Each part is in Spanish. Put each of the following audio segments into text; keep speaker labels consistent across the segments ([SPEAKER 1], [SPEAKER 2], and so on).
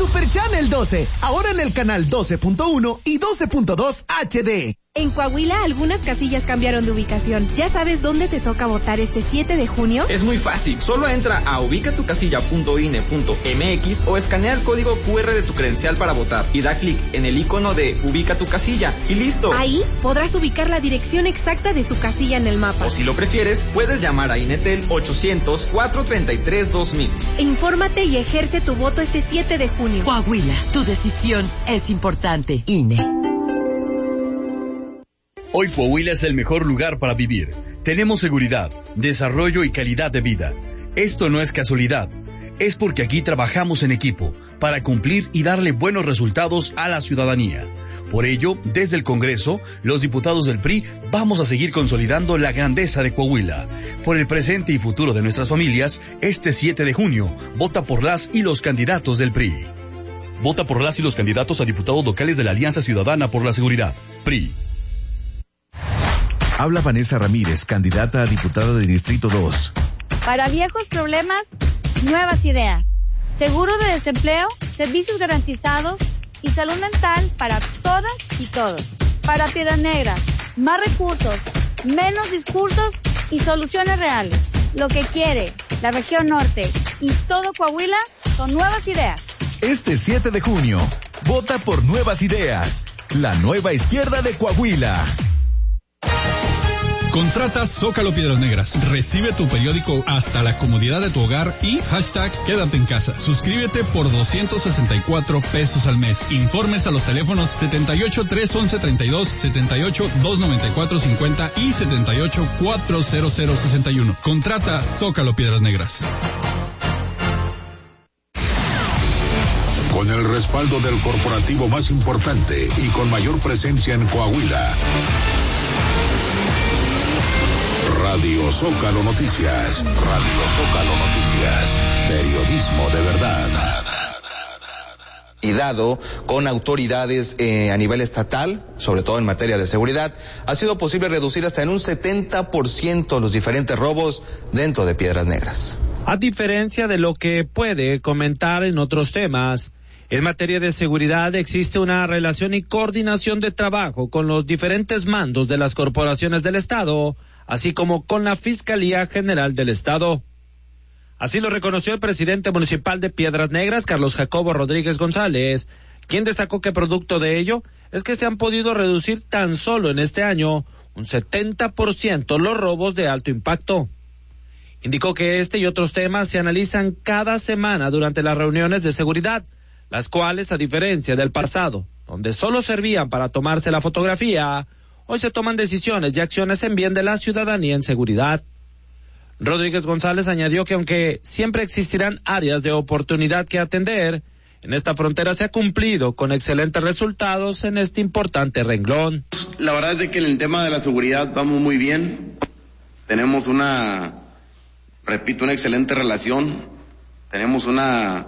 [SPEAKER 1] Super Channel 12, ahora en el canal 12.1 y 12.2 HD.
[SPEAKER 2] En Coahuila, algunas casillas cambiaron de ubicación. ¿Ya sabes dónde te toca votar este 7 de junio?
[SPEAKER 3] Es muy fácil. Solo entra a ubicatucasilla.ine.mx o escanea el código QR de tu credencial para votar y da clic en el icono de Ubica tu casilla y listo.
[SPEAKER 2] Ahí podrás ubicar la dirección exacta de tu casilla en el mapa.
[SPEAKER 3] O si lo prefieres, puedes llamar a INETEL 800-433-2000.
[SPEAKER 2] Infórmate y ejerce tu voto este 7 de junio.
[SPEAKER 4] Coahuila, tu decisión es importante. INE.
[SPEAKER 5] Hoy Coahuila es el mejor lugar para vivir. Tenemos seguridad, desarrollo y calidad de vida. Esto no es casualidad. Es porque aquí trabajamos en equipo para cumplir y darle buenos resultados a la ciudadanía. Por ello, desde el Congreso, los diputados del PRI vamos a seguir consolidando la grandeza de Coahuila. Por el presente y futuro de nuestras familias, este 7 de junio, vota por las y los candidatos del PRI. Vota por las y los candidatos a diputados locales de la Alianza Ciudadana por la Seguridad, PRI.
[SPEAKER 6] Habla Vanessa Ramírez, candidata a diputada del Distrito 2.
[SPEAKER 7] Para viejos problemas, nuevas ideas. Seguro de desempleo, servicios garantizados y salud mental para todas y todos. Para Piedras Negras, más recursos, menos discursos y soluciones reales. Lo que quiere la región norte y todo Coahuila son nuevas ideas.
[SPEAKER 6] Este 7 de junio, vota por Nuevas Ideas, la nueva izquierda de Coahuila.
[SPEAKER 8] Contrata Zócalo Piedras Negras. Recibe tu periódico hasta la comodidad de tu hogar y hashtag quédate en casa. Suscríbete por 264 pesos al mes. Informes a los teléfonos 78 311 32, 78 294 50 y 78 400 61. Contrata Zócalo Piedras Negras.
[SPEAKER 9] Con el respaldo del corporativo más importante y con mayor presencia en Coahuila. Radio Zócalo Noticias. Radio Zócalo Noticias. Periodismo de verdad.
[SPEAKER 10] Y dado con autoridades a nivel estatal, sobre todo en materia de seguridad, ha sido posible reducir hasta en un 70% los diferentes robos dentro de Piedras Negras.
[SPEAKER 11] A diferencia de lo que puede comentar en otros temas, en materia de seguridad existe una relación y coordinación de trabajo con los diferentes mandos de las corporaciones del Estado, así como con la Fiscalía General del Estado. Así lo reconoció el presidente municipal de Piedras Negras, Carlos Jacobo Rodríguez González, quien destacó que producto de ello es que se han podido reducir tan solo en este año un 70% los robos de alto impacto. Indicó que este y otros temas se analizan cada semana durante las reuniones de seguridad, las cuales, a diferencia del pasado, donde solo servían para tomarse la fotografía, hoy se toman decisiones y acciones en bien de la ciudadanía en seguridad. Rodríguez González añadió que aunque siempre existirán áreas de oportunidad que atender, en esta frontera se ha cumplido con excelentes resultados en este importante renglón.
[SPEAKER 12] La verdad es de que en el tema de la seguridad vamos muy bien. Tenemos una excelente relación. Tenemos una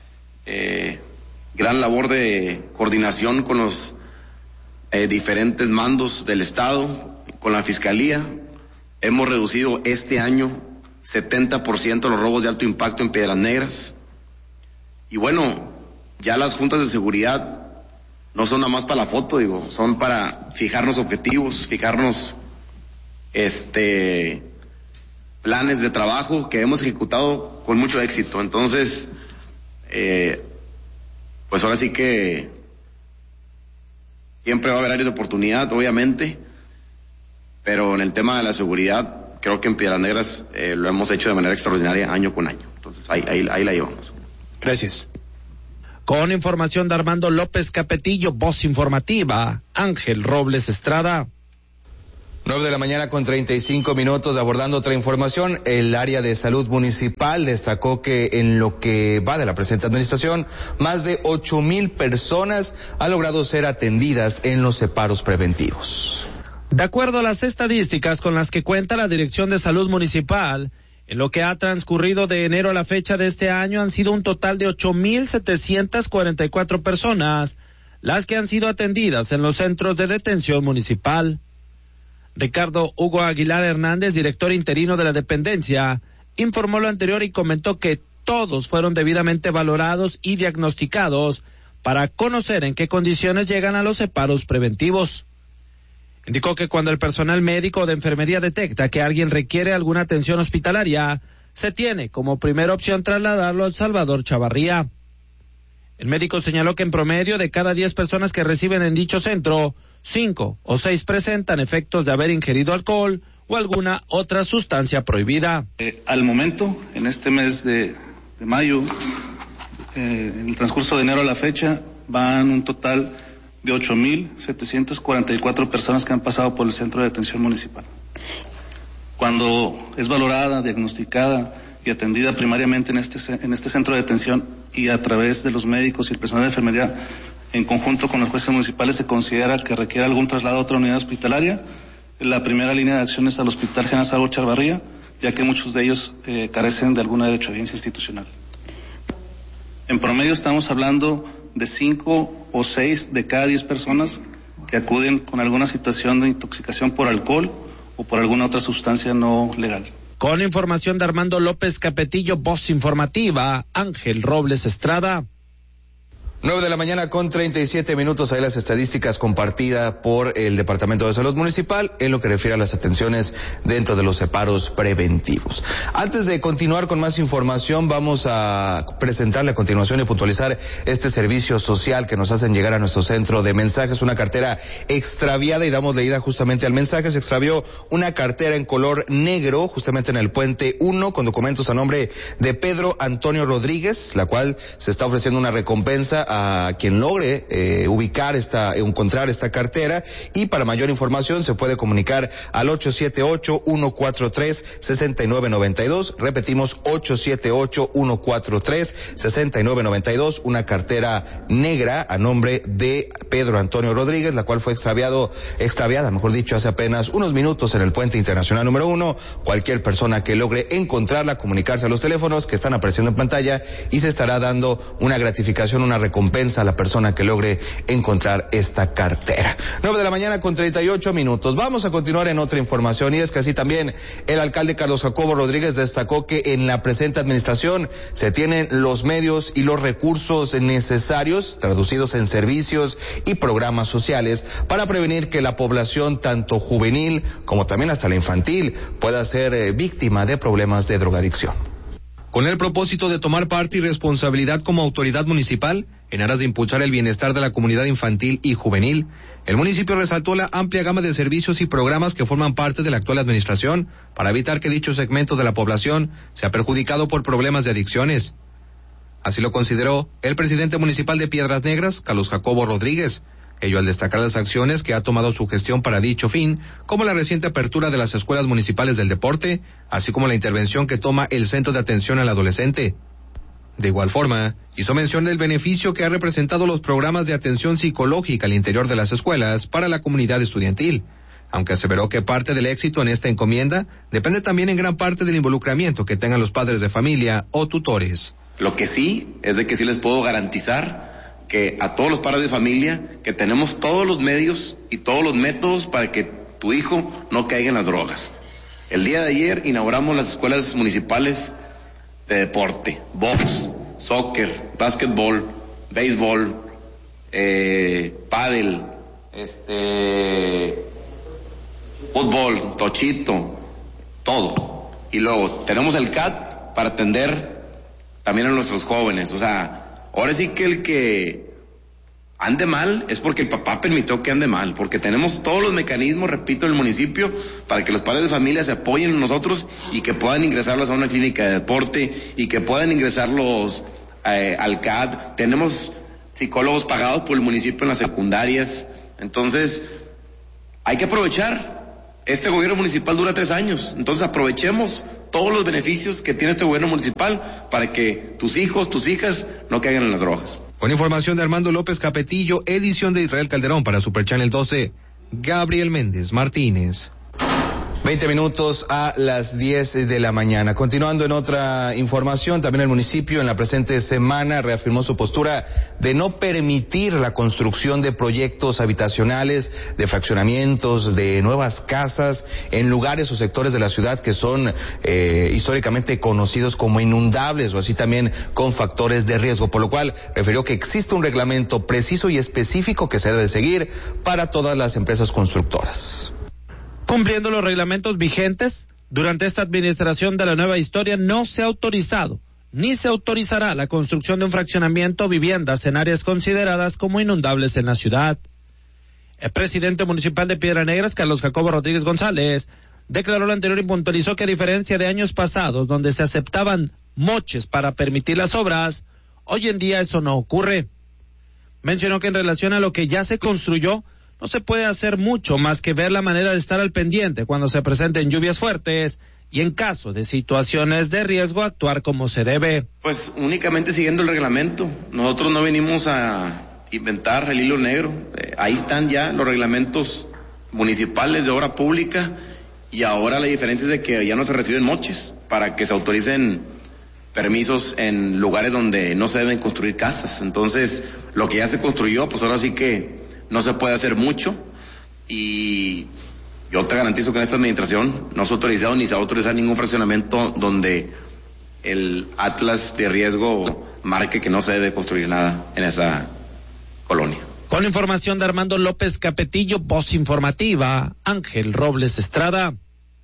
[SPEAKER 12] gran labor de coordinación con los diferentes mandos del Estado, con la Fiscalía. Hemos reducido este año 70% los robos de alto impacto en Piedras Negras. Y bueno, ya las juntas de seguridad no son nada más para la foto, son para fijarnos objetivos, fijarnos planes de trabajo que hemos ejecutado con mucho éxito. Entonces, pues ahora sí que siempre va a haber áreas de oportunidad, obviamente, pero en el tema de la seguridad, creo que en Piedras Negras lo hemos hecho de manera extraordinaria año con año. Entonces, ahí la llevamos.
[SPEAKER 11] Gracias. Con información de Armando López Capetillo, voz informativa, Ángel Robles Estrada.
[SPEAKER 10] 9:35 a.m, abordando otra información. El área de salud municipal destacó que en lo que va de la presente administración, más de 8,000 personas han logrado ser atendidas en los separos preventivos.
[SPEAKER 11] De acuerdo a las estadísticas con las que cuenta la Dirección de Salud Municipal, en lo que ha transcurrido de enero a la fecha de este año han sido un total de 8,744 personas las que han sido atendidas en los centros de detención municipal. Ricardo Hugo Aguilar Hernández, director interino de la dependencia, informó lo anterior y comentó que todos fueron debidamente valorados y diagnosticados para conocer en qué condiciones llegan a los separos preventivos. Indicó que cuando el personal médico o de enfermería detecta que alguien requiere alguna atención hospitalaria, se tiene como primera opción trasladarlo al Salvador Chavarría. El médico señaló que en promedio de cada 10 personas que reciben en dicho centro, 5 o 6 presentan efectos de haber ingerido alcohol o alguna otra sustancia prohibida.
[SPEAKER 13] Al momento, en este mes de mayo, en el transcurso de enero a la fecha, van un total de 8,744 personas que han pasado por el centro de atención municipal. Cuando es valorada, diagnosticada y atendida primariamente en este centro de detención y a través de los médicos y el personal de enfermería, en conjunto con los jueces municipales, se considera que requiere algún traslado a otra unidad hospitalaria. La primera línea de acción es al Hospital General Salvador Chavarría, ya que muchos de ellos carecen de alguna derecho a audiencia institucional. En promedio estamos hablando de 5 o 6 de cada 10 personas que acuden con alguna situación de intoxicación por alcohol o por alguna otra sustancia no legal.
[SPEAKER 11] Con información de Armando López Capetillo, voz informativa, Ángel Robles Estrada.
[SPEAKER 10] 9 de la mañana con 37 minutos. Ahí las estadísticas compartidas por el Departamento de Salud Municipal en lo que refiere a las atenciones dentro de los separos preventivos. Antes de continuar con más información, vamos a presentarle a continuación y puntualizar este servicio social que nos hacen llegar a nuestro centro de mensajes. Una cartera extraviada, y damos leída justamente al mensaje. Se extravió una cartera en color negro justamente en el puente 1 con documentos a nombre de Pedro Antonio Rodríguez, la cual se está ofreciendo una recompensa a quien logre encontrar esta cartera, y para mayor información se puede comunicar al 878-143-6992. Repetimos, 878-143-6992, una cartera negra a nombre de Pedro Antonio Rodríguez, la cual fue extraviada, mejor dicho, hace apenas unos minutos en el puente internacional número 1. Cualquier persona que logre encontrarla, comunicarse a los teléfonos que están apareciendo en pantalla, y se estará dando una gratificación, una recompensa a la persona que logre encontrar esta cartera. 9 de la mañana con 38 minutos. Vamos a continuar en otra información, y es que así también el alcalde Carlos Jacobo Rodríguez destacó que en la presente administración se tienen los medios y los recursos necesarios, traducidos en servicios y programas sociales, para prevenir que la población, tanto juvenil como también hasta la infantil, pueda ser víctima de problemas de drogadicción.
[SPEAKER 14] Con el propósito de tomar parte y responsabilidad como autoridad municipal, en aras de impulsar el bienestar de la comunidad infantil y juvenil, el municipio resaltó la amplia gama de servicios y programas que forman parte de la actual administración para evitar que dicho segmento de la población sea perjudicado por problemas de adicciones. Así lo consideró el presidente municipal de Piedras Negras, Carlos Jacobo Rodríguez, ello al destacar las acciones que ha tomado su gestión para dicho fin, como la reciente apertura de las escuelas municipales del deporte, así como la intervención que toma el Centro de Atención al Adolescente. De igual forma, hizo mención del beneficio que ha representado los programas de atención psicológica al interior de las escuelas para la comunidad estudiantil, aunque aseveró que parte del éxito en esta encomienda depende también en gran parte del involucramiento que tengan los padres de familia o tutores.
[SPEAKER 12] Lo que sí es de que sí les puedo garantizar que a todos los padres de familia, que tenemos todos los medios y todos los métodos para que tu hijo no caiga en las drogas. El día de ayer inauguramos las escuelas municipales de deporte, box, soccer, básquetbol, béisbol, pádel, fútbol, tochito, todo. Y luego tenemos el CAT para atender también a nuestros jóvenes. O sea, ahora sí que el que ande mal es porque el papá permitió que ande mal, porque tenemos todos los mecanismos, repito, en el municipio, para que los padres de familia se apoyen en nosotros y que puedan ingresarlos a una clínica de deporte y que puedan ingresarlos al CAD. Tenemos psicólogos pagados por el municipio en las secundarias. Entonces, hay que aprovechar. Este gobierno municipal dura 3 años, entonces aprovechemos todos los beneficios que tiene este gobierno municipal para que tus hijos, tus hijas no caigan en las drogas.
[SPEAKER 14] Con información de Armando López Capetillo, edición de Israel Calderón para Super Channel 12, Gabriel Méndez Martínez.
[SPEAKER 10] 20 minutos a las 10 de la mañana. Continuando en otra información, también el municipio en la presente semana reafirmó su postura de no permitir la construcción de proyectos habitacionales, de fraccionamientos, de nuevas casas en lugares o sectores de la ciudad que son históricamente conocidos como inundables o así también con factores de riesgo, por lo cual refirió que existe un reglamento preciso y específico que se debe seguir para todas las empresas constructoras.
[SPEAKER 11] Cumpliendo los reglamentos vigentes, durante esta administración de la nueva historia no se ha autorizado ni se autorizará la construcción de un fraccionamiento o viviendas en áreas consideradas como inundables en la ciudad. El presidente municipal de Piedras Negras, Carlos Jacobo Rodríguez González, declaró lo anterior y puntualizó que a diferencia de años pasados donde se aceptaban moches para permitir las obras, hoy en día eso no ocurre. Mencionó que en relación a lo que ya se construyó, no se puede hacer mucho más que ver la manera de estar al pendiente cuando se presenten lluvias fuertes y en caso de situaciones de riesgo actuar como se debe.
[SPEAKER 12] Pues únicamente siguiendo el reglamento. Nosotros no venimos a inventar el hilo negro. Ahí están ya los reglamentos municipales de obra pública y ahora la diferencia es de que ya no se reciben moches para que se autoricen permisos en lugares donde no se deben construir casas. Entonces, lo que ya se construyó, pues ahora sí que no se puede hacer mucho y yo te garantizo que en esta administración no se ha autorizado ni se va a autorizar ningún fraccionamiento donde el atlas de riesgo marque que no se debe construir nada en esa colonia.
[SPEAKER 11] Con información de Armando López Capetillo, voz informativa, Ángel Robles Estrada.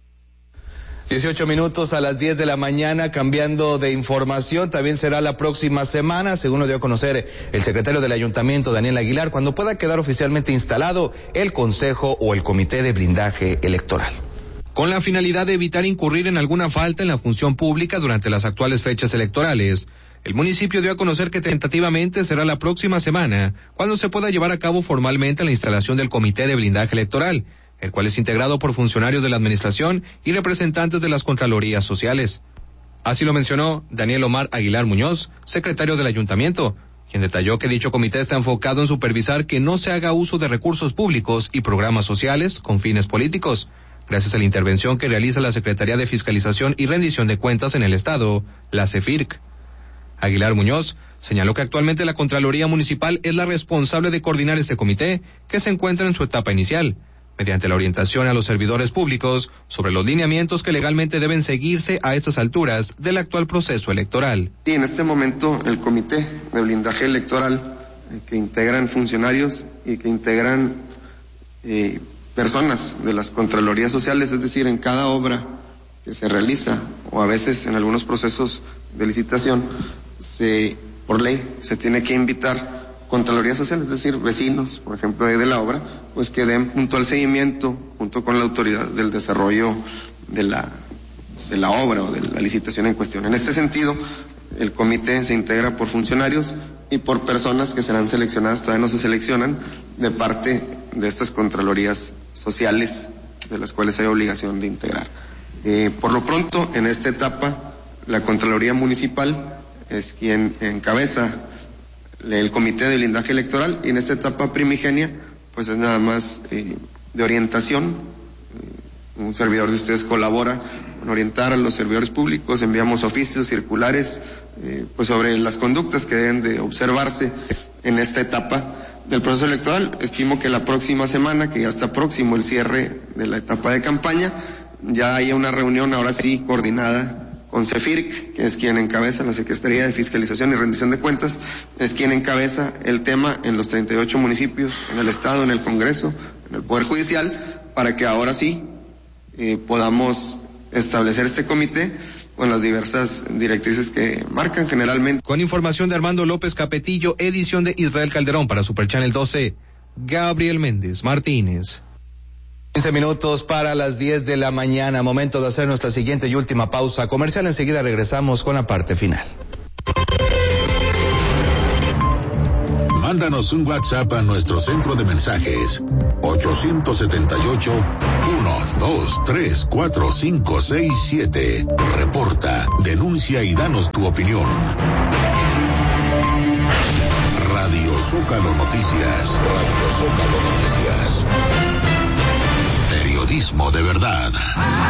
[SPEAKER 10] 18 minutos a las 10 de la mañana, cambiando de información, también será la próxima semana, según lo dio a conocer el secretario del Ayuntamiento, Daniel Aguilar, cuando pueda quedar oficialmente instalado el Consejo o el Comité de Blindaje Electoral.
[SPEAKER 14] Con la finalidad de evitar incurrir en alguna falta en la función pública durante las actuales fechas electorales, el municipio dio a conocer que tentativamente será la próxima semana, cuando se pueda llevar a cabo formalmente la instalación del Comité de Blindaje Electoral, el cual es integrado por funcionarios de la administración y representantes de las Contralorías Sociales. Así lo mencionó Daniel Omar Aguilar Muñoz, secretario del Ayuntamiento, quien detalló que dicho comité está enfocado en supervisar que no se haga uso de recursos públicos y programas sociales con fines políticos, gracias a la intervención que realiza la Secretaría de Fiscalización y Rendición de Cuentas en el Estado, la CEFIRC. Aguilar Muñoz señaló que actualmente la Contraloría Municipal es la responsable de coordinar este comité, que se encuentra en su etapa inicial, mediante la orientación a los servidores públicos sobre los lineamientos que legalmente deben seguirse a estas alturas del actual proceso electoral.
[SPEAKER 15] Sí, en este momento el Comité de Blindaje Electoral, que integran funcionarios y que integran personas de las Contralorías Sociales, es decir, en cada obra que se realiza o a veces en algunos procesos de licitación, por ley se tiene que invitar Contraloría Social, es decir, vecinos, por ejemplo, de la obra, pues que den puntual seguimiento junto con la autoridad del desarrollo de la obra o de la licitación en cuestión. En este sentido, el comité se integra por funcionarios y por personas que serán seleccionadas, todavía no se seleccionan, de parte de estas Contralorías Sociales, de las cuales hay obligación de integrar. Por lo pronto, en esta etapa, la Contraloría Municipal es quien encabeza el Comité de Blindaje Electoral, y en esta etapa primigenia pues es nada más de orientación. Un servidor de ustedes colabora con orientar a los servidores públicos, enviamos oficios circulares pues sobre las conductas que deben de observarse en esta etapa del proceso electoral. Estimo que la próxima semana, que ya está próximo el cierre de la etapa de campaña, ya haya una reunión ahora sí coordinada con CEFIRC, que es quien encabeza, la Secretaría de Fiscalización y Rendición de Cuentas, es quien encabeza el tema en los 38 municipios, en el Estado, en el Congreso, en el Poder Judicial, para que ahora sí podamos establecer este comité con las diversas directrices que marcan generalmente.
[SPEAKER 14] Con información de Armando López Capetillo, edición de Israel Calderón para Super Channel 12, Gabriel Méndez Martínez.
[SPEAKER 10] 15 minutos para las 10 de la mañana, momento de hacer nuestra siguiente y última pausa comercial. Enseguida regresamos con la parte final.
[SPEAKER 9] Mándanos un WhatsApp a nuestro centro de mensajes 878-123-4567. Reporta, denuncia y danos tu opinión. Radio Zócalo Noticias. Radio Zócalo Noticias. Periodismo de verdad.